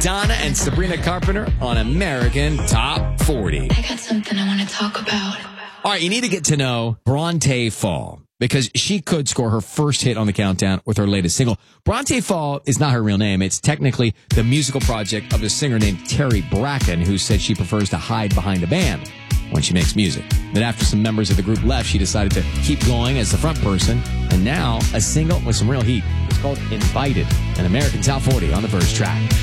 Madonna and Sabrina Carpenter on American Top 40. I got something I want to talk about. All right, you need to get to know Bronte Fall because she could score her first hit on the countdown with her latest single. Bronte Fall is not her real name. It's technically the musical project of a singer named Terry Bracken, who said she prefers to hide behind a band when she makes music. Then after some members of the group left, she decided to keep going as the front person. And now a single with some real heat. It's called Invited, an American Top 40 on the first track.